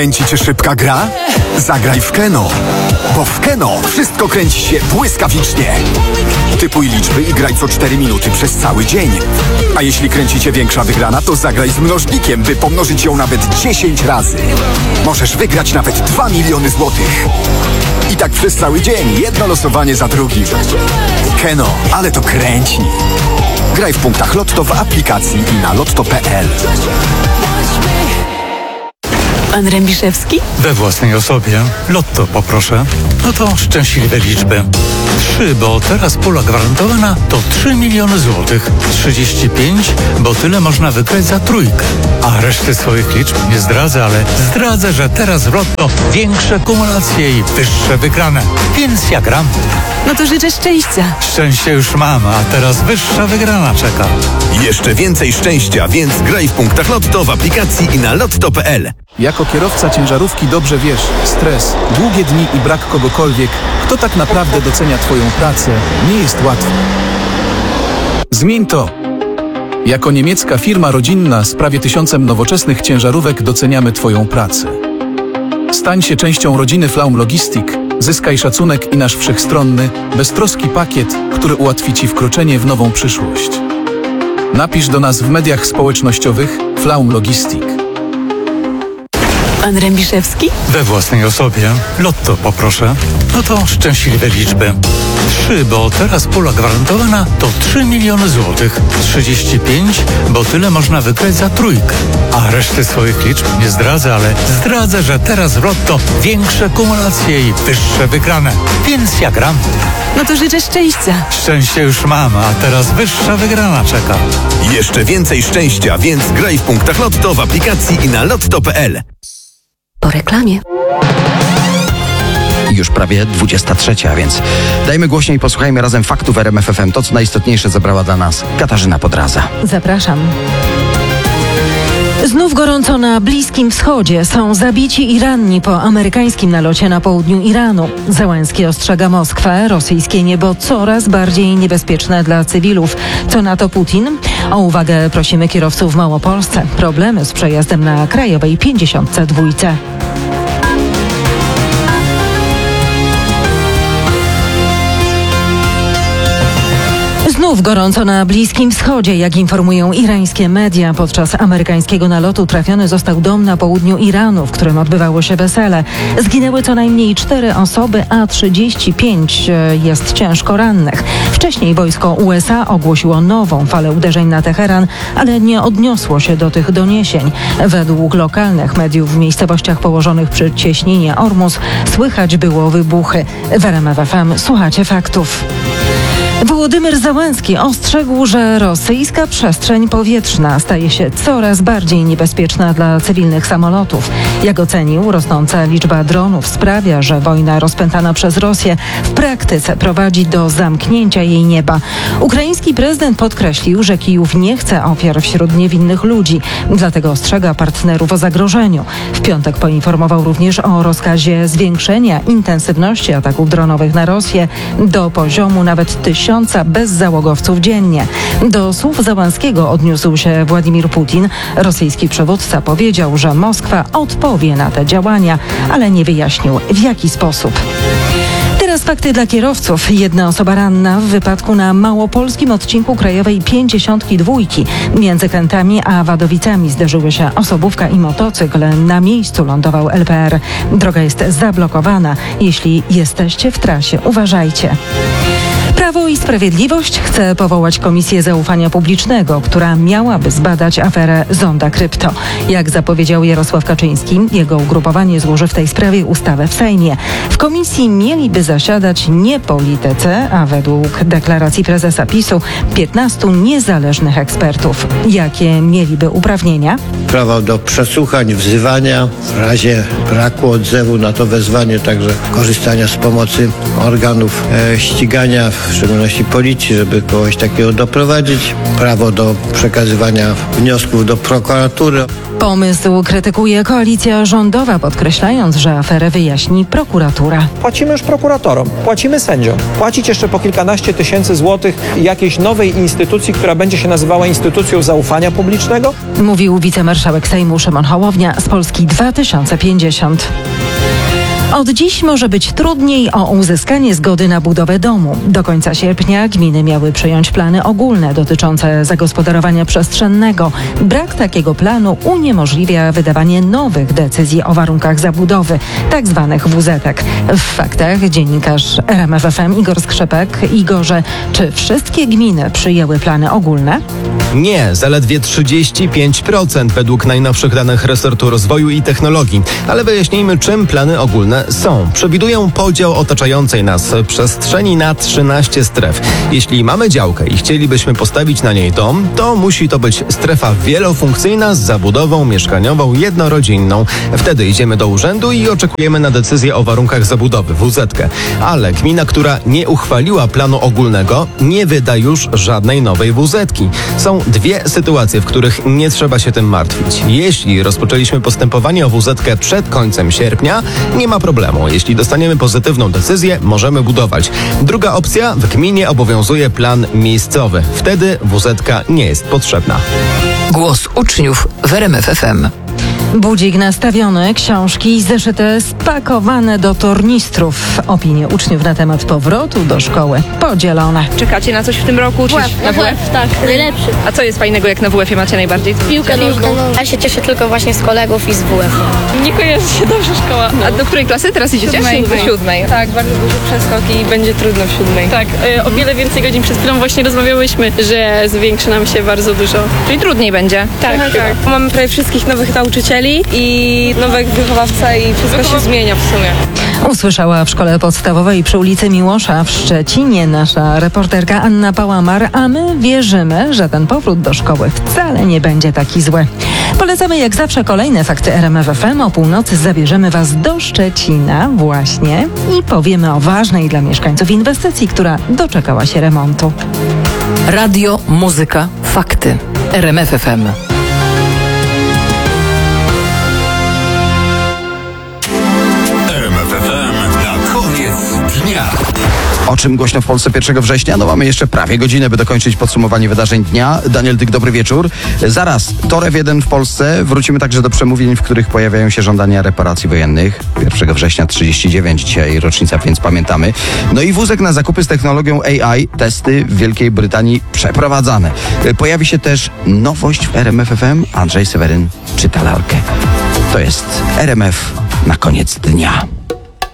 Kręci cię szybka gra? Zagraj w Keno. Bo w Keno wszystko kręci się błyskawicznie. Typuj liczby i graj co 4 minuty przez cały dzień. A jeśli kręci cię większa wygrana, to zagraj z mnożnikiem, by pomnożyć ją nawet 10 razy. Możesz wygrać nawet 2 miliony złotych. I tak przez cały dzień, jedno losowanie za drugim. Keno, ale to kręci. Graj w punktach Lotto w aplikacji i na lotto.pl. Pan Rębiszewski? We własnej osobie. Lotto poproszę. No to szczęśliwe liczby. 3, bo teraz pula gwarantowana to 3 miliony złotych. 35, bo tyle można wygrać za trójkę. A reszty swoich liczb nie zdradzę, ale zdradzę, że teraz w Lotto większe kumulacje i wyższe wygrane. Więc ja gram. No to życzę szczęścia. Szczęście już mam, a teraz wyższa wygrana czeka. Jeszcze więcej szczęścia, więc graj w punktach Lotto w aplikacji i na lotto.pl. Jako kierowca ciężarówki dobrze wiesz, stres, długie dni i brak kogokolwiek, kto tak naprawdę docenia Twoją pracę, nie jest łatwy. Zmień to! Jako niemiecka firma rodzinna z prawie 1000 nowoczesnych ciężarówek doceniamy Twoją pracę. Stań się częścią rodziny Flaum Logistic, zyskaj szacunek i nasz wszechstronny, beztroski pakiet, który ułatwi Ci wkroczenie w nową przyszłość. Napisz do nas w mediach społecznościowych Flaum Logistic. Pan Rębiszewski? We własnej osobie. Lotto poproszę. No to szczęśliwe liczby. 3, bo teraz pula gwarantowana to 3 miliony złotych. 35, bo tyle można wygrać za trójkę. A reszty swoich liczb nie zdradzę, ale zdradzę, że teraz w Lotto większe kumulacje i wyższe wygrane. Więc ja gram. No to życzę szczęścia. Szczęście już mam, a teraz wyższa wygrana czeka. Jeszcze więcej szczęścia, więc graj w punktach Lotto w aplikacji i na lotto.pl. Po reklamie. Już prawie 23, a więc dajmy głośniej i posłuchajmy razem faktów RMF FM. To, co najistotniejsze zebrała dla nas Katarzyna Podraza. Zapraszam. Znów gorąco na Bliskim Wschodzie. Są zabici i ranni po amerykańskim nalocie na południu Iranu. Zełenski ostrzega Moskwę. Rosyjskie niebo coraz bardziej niebezpieczne dla cywilów. Co na to Putin? O uwagę prosimy kierowców w Małopolsce. Problemy z przejazdem na krajowej 52. Znów gorąco na Bliskim Wschodzie. Jak informują irańskie media, podczas amerykańskiego nalotu trafiony został dom na południu Iranu, w którym odbywało się wesele. Zginęły co najmniej 4 osoby, a 35 jest ciężko rannych. Wcześniej wojsko USA ogłosiło nową falę uderzeń na Teheran, ale nie odniosło się do tych doniesień. Według lokalnych mediów w miejscowościach położonych przy cieśninie Ormus słychać było wybuchy. W RMF FM słuchacie faktów. Wołodymyr Zełenski ostrzegł, że rosyjska przestrzeń powietrzna staje się coraz bardziej niebezpieczna dla cywilnych samolotów. Jak ocenił, rosnąca liczba dronów sprawia, że wojna rozpętana przez Rosję w praktyce prowadzi do zamknięcia jej nieba. Ukraiński prezydent podkreślił, że Kijów nie chce ofiar wśród niewinnych ludzi, dlatego ostrzega partnerów o zagrożeniu. W piątek poinformował również o rozkazie zwiększenia intensywności ataków dronowych na Rosję do poziomu nawet 1000 bezzałogowców dziennie. Do słów Zełenskiego odniósł się Władimir Putin. Rosyjski przywódca powiedział, że Moskwa odpowie na te działania, ale nie wyjaśnił, w jaki sposób. Teraz fakty dla kierowców. Jedna osoba ranna w wypadku na małopolskim odcinku krajowej 52. Między Kętami a Wadowicami zderzyły się osobówka i motocykl. Na miejscu lądował LPR. Droga jest zablokowana. Jeśli jesteście w trasie, uważajcie. Prawo i Sprawiedliwość chce powołać Komisję Zaufania Publicznego, która miałaby zbadać aferę Zonda Krypto. Jak zapowiedział Jarosław Kaczyński, jego ugrupowanie złoży w tej sprawie ustawę w Sejmie. W komisji mieliby zasiadać nie politycy, a według deklaracji prezesa PiS-u 15 niezależnych ekspertów. Jakie mieliby uprawnienia? Prawo do przesłuchań, wzywania, w razie braku odzewu na to wezwanie, także korzystania z pomocy organów ścigania w szczególności policji, żeby kogoś takiego doprowadzić. Prawo do przekazywania wniosków do prokuratury. Pomysł krytykuje koalicja rządowa, podkreślając, że aferę wyjaśni prokuratura. Płacimy już prokuratorom, płacimy sędziom. Płacić jeszcze po kilkanaście tysięcy złotych jakiejś nowej instytucji, która będzie się nazywała instytucją zaufania publicznego? Mówił wicemarszałek Sejmu Szymon Hołownia z Polski 2050. Od dziś może być trudniej o uzyskanie zgody na budowę domu. Do końca sierpnia gminy miały przyjąć plany ogólne dotyczące zagospodarowania przestrzennego. Brak takiego planu uniemożliwia wydawanie nowych decyzji o warunkach zabudowy, tak zwanych WZ-ek. W faktach dziennikarz RMF FM Igor Skrzypek. Igorze, czy wszystkie gminy przyjęły plany ogólne? Nie, zaledwie 35% według najnowszych danych resortu rozwoju i technologii. Ale wyjaśnijmy, czym plany ogólne są. Przewidują podział otaczającej nas przestrzeni na 13 stref. Jeśli mamy działkę i chcielibyśmy postawić na niej dom, to musi to być strefa wielofunkcyjna z zabudową mieszkaniową jednorodzinną. Wtedy idziemy do urzędu i oczekujemy na decyzję o warunkach zabudowy, WZ-kę. Ale gmina, która nie uchwaliła planu ogólnego, nie wyda już żadnej nowej WZ-ki. Są dwie sytuacje, w których nie trzeba się tym martwić. Jeśli rozpoczęliśmy postępowanie o WZ-kę przed końcem sierpnia, nie ma problemu. Jeśli dostaniemy pozytywną decyzję, możemy budować. Druga opcja, w gminie obowiązuje plan miejscowy. Wtedy WZ-ka nie jest potrzebna. Głos uczniów w RMF FM. Budzik nastawiony, książki i zeszyty spakowane do tornistrów. Opinie uczniów na temat powrotu do szkoły podzielone. Czekacie na coś w tym roku? Na WF, tak, najlepszy. A co jest fajnego, jak na WF-ie macie najbardziej? Piłkę nożną. Ja się cieszę tylko właśnie z kolegów i z WF. Nie kojarzy się dobrze szkoła. A do której klasy teraz idziecie? Do siódmej. Tak, bardzo duży przeskok i będzie trudno w siódmej. Tak, O wiele więcej godzin. Przed chwilą właśnie rozmawiałyśmy, że zwiększy nam się bardzo dużo. czyli trudniej będzie. Tak. Mamy prawie wszystkich nowych nauczycieli i nowego wychowawca i wszystko się zmienia w sumie. Usłyszała w szkole podstawowej przy ulicy Miłosza w Szczecinie nasza reporterka Anna Pałamar, a my wierzymy, że ten powrót do szkoły wcale nie będzie taki zły. Polecamy jak zawsze kolejne fakty RMF FM. O północy zabierzemy Was do Szczecina właśnie i powiemy o ważnej dla mieszkańców inwestycji, która doczekała się remontu. Radio, muzyka, fakty. RMF FM. O czym głośno w Polsce 1 września? No mamy jeszcze prawie godzinę, by dokończyć podsumowanie wydarzeń dnia. Daniel Dyk, dobry wieczór. Zaraz, Torew 1 w Polsce. Wrócimy także do przemówień, w których pojawiają się żądania reparacji wojennych. 1 września 39, dzisiaj rocznica, więc pamiętamy. No i wózek na zakupy z technologią AI. Testy w Wielkiej Brytanii przeprowadzane. Pojawi się też nowość w RMF FM. Andrzej Seweryn czyta lalkę. To jest RMF na koniec dnia.